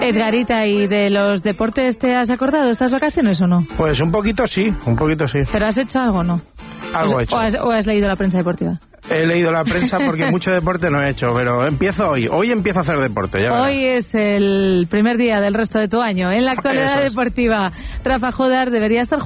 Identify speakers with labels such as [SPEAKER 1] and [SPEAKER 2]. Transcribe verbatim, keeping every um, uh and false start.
[SPEAKER 1] Edgarita, ¿y de los deportes te has acordado estas vacaciones o no?
[SPEAKER 2] Pues un poquito sí, un poquito sí.
[SPEAKER 1] ¿Pero has hecho algo o no?
[SPEAKER 2] Algo he hecho.
[SPEAKER 1] ¿O has, o has leído la prensa deportiva?
[SPEAKER 2] He leído la prensa porque mucho deporte no he hecho, pero empiezo hoy. Hoy empiezo a hacer deporte. Ya
[SPEAKER 1] hoy
[SPEAKER 2] verás.
[SPEAKER 1] Es el primer día del resto de tu año. En la actualidad deportiva, Rafa Jodar debería estar